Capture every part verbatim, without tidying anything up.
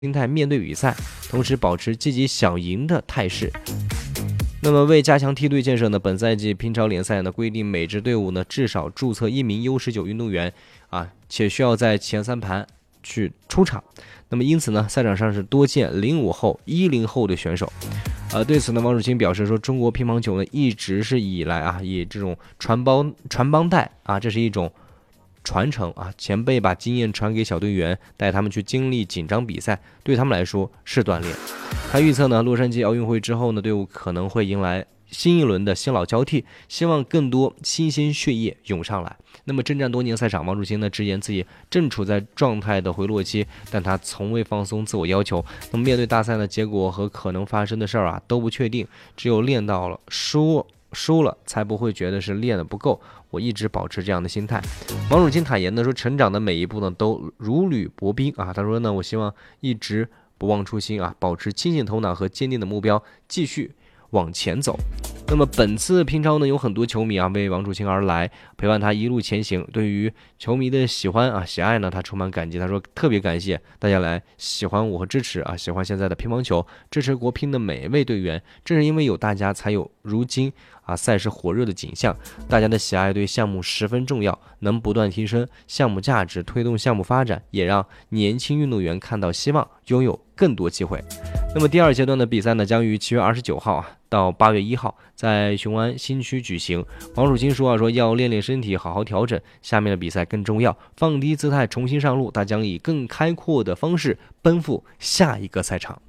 心态面对比赛，同时保持积极想赢的态势。那么为加强梯队建设呢，本赛季乒超联赛呢规定每支队伍呢至少注册一名 U 十九 运动员啊，且需要在前三盘去出场。那么因此呢，赛场上是多见零五后、一零后的选手。呃，对此呢，王楚钦表示说，中国乒乓球呢一直是以来啊，以这种传帮传帮带啊，这是一种传承啊，前辈把经验传给小队员，带他们去经历紧张比赛，对他们来说是锻炼。他预测呢，洛杉矶奥运会之后呢，队伍可能会迎来新一轮的新老交替，希望更多新鲜血液涌上来。那么征战多年赛场，王楚钦呢直言自己正处在状态的回落期，但他从未放松自我要求。那么面对大赛的结果和可能发生的事儿啊都不确定，只有练到了输输了，才不会觉得是练得不够。我一直保持这样的心态。王楚钦坦言呢说，成长的每一步呢都如履薄冰啊。他说呢，我希望一直不忘初心啊，保持清醒头脑和坚定的目标，继续往前走。那么本次乒超呢，有很多球迷啊为王楚钦而来，陪伴他一路前行。对于球迷的喜欢啊喜爱呢，他充满感激。他说特别感谢大家来喜欢我和支持啊，喜欢现在的乒乓球，支持国乒的每一位队员。正是因为有大家，才有如今啊赛事火热的景象。大家的喜爱对项目十分重要，能不断提升项目价值，推动项目发展，也让年轻运动员看到希望，拥有更多机会。那么第二阶段的比赛呢，将于七月二十九号啊到八月一号在雄安新区举行。王楚钦说啊，说要练练身体，好好调整，下面的比赛更重要，放低姿态，重新上路。他将以更开阔的方式奔赴下一个赛场。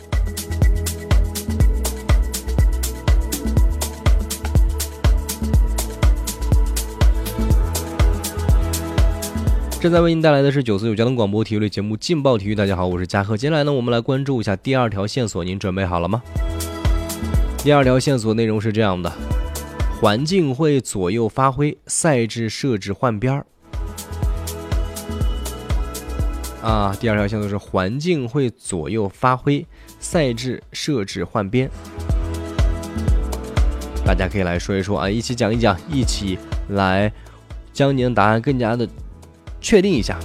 正在为您带来的是九四九交通广播体育类节目《劲爆体育》。大家好，我是嘉禾。接下来呢，我们来关注一下第二条线索，您准备好了吗？第二条线索内容是这样的：环境会左右发挥，赛制设置换边儿。啊，第二条线索是环境会左右发挥，赛制设置换边。大家可以来说一说啊，一起讲一讲，一起来将您的答案更加的确定一下。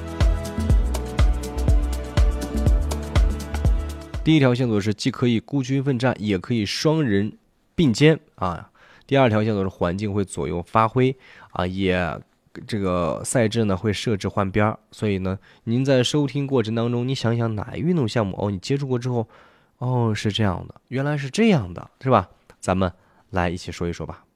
第一条线索是既可以孤军奋战，也可以双人并肩啊。第二条线索是环境会左右发挥啊，也这个赛制呢会设置换边。所以呢，您在收听过程当中，你想想哪一运动项目哦，你接触过之后，哦是这样的，原来是这样的，是吧？咱们来一起说一说吧。